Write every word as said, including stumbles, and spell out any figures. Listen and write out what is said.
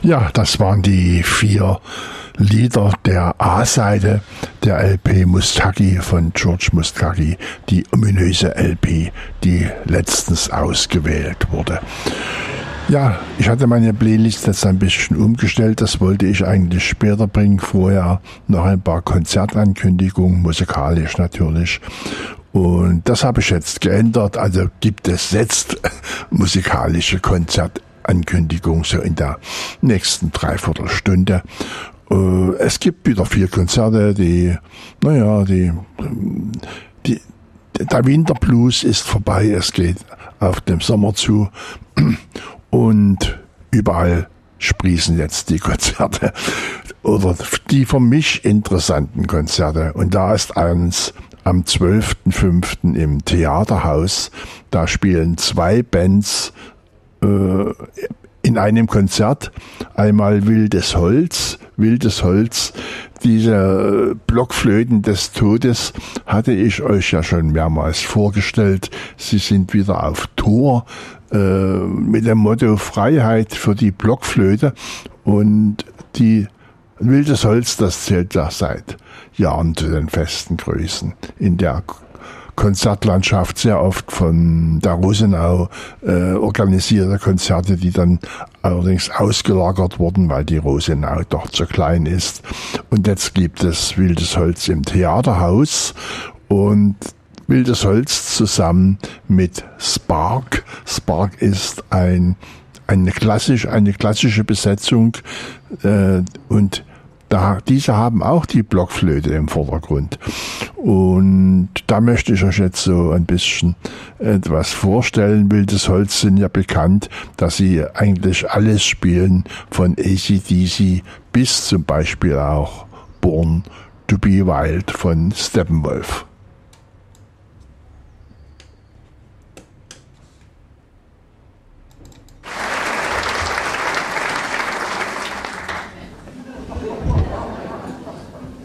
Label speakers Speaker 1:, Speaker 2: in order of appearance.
Speaker 1: Ja, das waren die vier Lieder der A-Seite der L P Mustaki von George Mustaki, die ominöse L P, die letztens ausgewählt wurde. Ja, ich hatte meine Playlist jetzt ein bisschen umgestellt, das wollte ich eigentlich später bringen, vorher noch ein paar Konzertankündigungen, musikalisch natürlich. Und das habe ich jetzt geändert, also gibt es jetzt musikalische Konzertankündigungen so in der nächsten Dreiviertelstunde. Es gibt wieder vier Konzerte, die, naja, die, die, der Winterblues ist vorbei, es geht auf den Sommer zu und überall sprießen jetzt die Konzerte oder die für mich interessanten Konzerte. Und da ist eins am zwölften fünften im Theaterhaus. Da spielen zwei Bands äh, in einem Konzert. Einmal Wildes Holz. Wildes Holz, diese Blockflöten des Todes hatte ich euch ja schon mehrmals vorgestellt. Sie sind wieder auf Tour äh, mit dem Motto Freiheit für die Blockflöte. Und die Wildes Holz, das zählt ja seit Jahren zu den festen Größen in der Konzertlandschaft, sehr oft von der Rosenau äh, organisierte Konzerte, die dann allerdings ausgelagert wurden, weil die Rosenau doch zu klein ist. Und jetzt gibt es Wildes Holz im Theaterhaus und Wildes Holz zusammen mit Spark. Spark ist ein eine klassisch eine klassische Besetzung äh, und Da, diese haben auch die Blockflöte im Vordergrund. Und da möchte ich euch jetzt so ein bisschen etwas vorstellen. Wildes Holz sind ja bekannt, dass sie eigentlich alles spielen, von A C D C bis zum Beispiel auch Born to be Wild von Steppenwolf.